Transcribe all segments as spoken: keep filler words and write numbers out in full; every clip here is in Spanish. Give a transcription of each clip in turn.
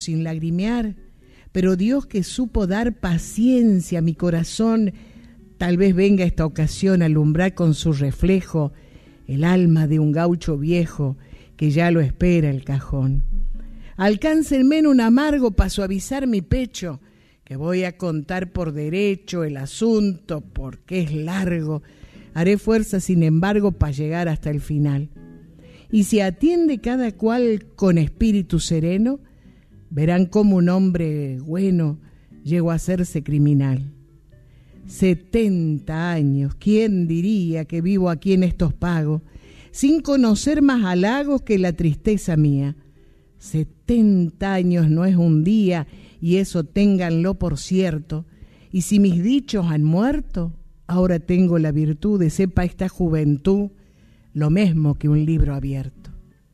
sin lagrimear, pero Dios, que supo dar paciencia a mi corazón, tal vez venga esta ocasión a alumbrar con su reflejo el alma de un gaucho viejo que ya lo espera el cajón. Alcáncenme en un amargo para suavizar mi pecho, que voy a contar por derecho el asunto porque es largo. Haré fuerza, sin embargo, para llegar hasta el final. Y si atiende cada cual con espíritu sereno, verán cómo un hombre bueno llegó a hacerse criminal. Setenta años, ¿quién diría que vivo aquí en estos pagos, sin conocer más halagos que la tristeza mía? Setenta años no es un día, y eso ténganlo por cierto, y si mis dichos han muerto, ahora tengo la virtud de sepa esta juventud lo mismo que un libro abierto.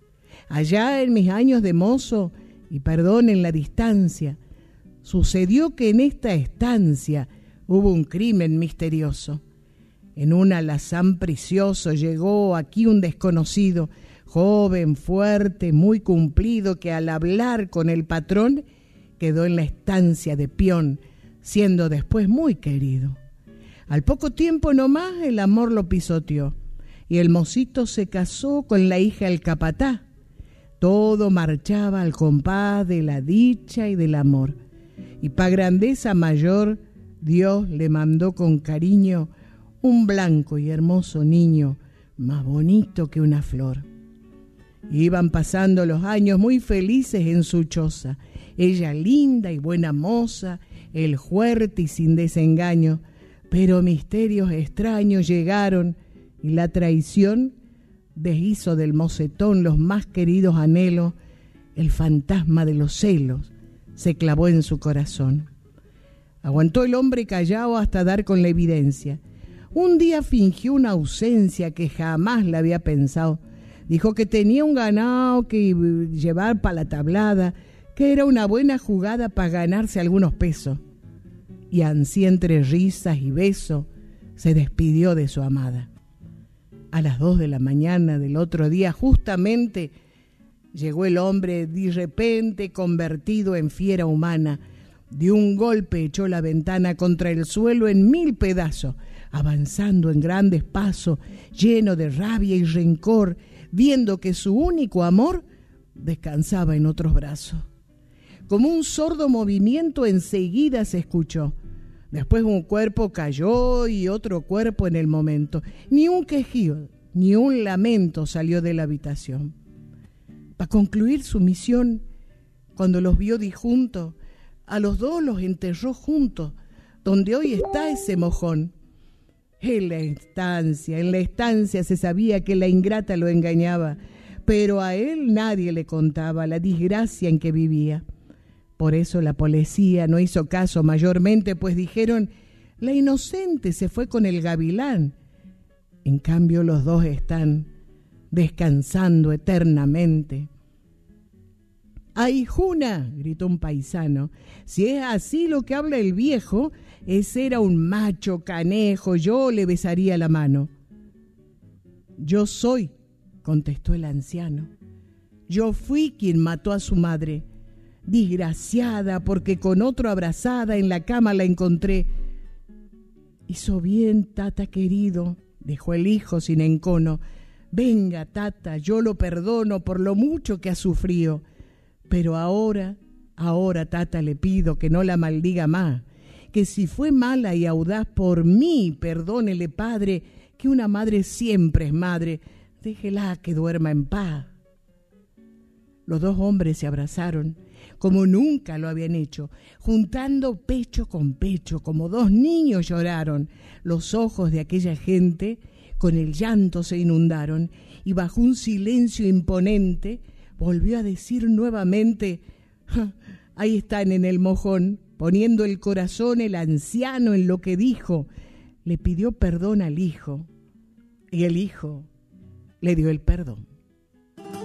Allá en mis años de mozo, y perdonen la distancia, sucedió que en esta estancia hubo un crimen misterioso. En un alazán precioso llegó aquí un desconocido, joven, fuerte, muy cumplido, que al hablar con el patrón quedó en la estancia de peón, siendo después muy querido. Al poco tiempo nomás el amor lo pisoteó, y el mocito se casó con la hija del capatá. Todo marchaba al compás de la dicha y del amor, y pa' grandeza mayor Dios le mandó con cariño un blanco y hermoso niño, más bonito que una flor. Iban pasando los años muy felices en su choza, ella linda y buena moza, él fuerte y sin desengaño, pero misterios extraños llegaron y la traición deshizo del mocetón los más queridos anhelos. El fantasma de los celos se clavó en su corazón. Aguantó el hombre callado hasta dar con la evidencia. Un día fingió una ausencia que jamás la había pensado. Dijo que tenía un ganado que llevar para la tablada, que era una buena jugada para ganarse algunos pesos. Y ansí entre risas y besos se despidió de su amada. A las dos de la mañana del otro día, justamente, llegó el hombre de repente convertido en fiera humana. De un golpe echó la ventana contra el suelo en mil pedazos, avanzando en grandes pasos, lleno de rabia y rencor, viendo que su único amor descansaba en otros brazos. Como un sordo movimiento enseguida se escuchó. Después un cuerpo cayó y otro cuerpo en el momento. Ni un quejido, ni un lamento salió de la habitación. Para concluir su misión, cuando los vio disjuntos, a los dos los enterró juntos, donde hoy está ese mojón. En la estancia, en la estancia se sabía que la ingrata lo engañaba, pero a él nadie le contaba la desgracia en que vivía. Por eso la policía no hizo caso mayormente, pues dijeron, la inocente se fue con el gavilán. En cambio los dos están descansando eternamente. ¡Ay, Juna!, gritó un paisano. Si es así lo que habla el viejo, ese era un macho canejo, yo le besaría la mano. Yo soy, contestó el anciano. Yo fui quien mató a su madre. Desgraciada, porque con otro abrazada en la cama la encontré. Hizo bien, tata querido, dijo el hijo sin encono. Venga, tata, yo lo perdono por lo mucho que ha sufrido. Pero ahora, ahora, tata, le pido que no la maldiga más, que si fue mala y audaz por mí, perdónele, padre, que una madre siempre es madre, déjela que duerma en paz. Los dos hombres se abrazaron, como nunca lo habían hecho, juntando pecho con pecho, como dos niños lloraron. Los ojos de aquella gente con el llanto se inundaron, y bajo un silencio imponente volvió a decir nuevamente, ahí están en el mojón, poniendo el corazón el anciano en lo que dijo. Le pidió perdón al hijo, y el hijo le dio el perdón.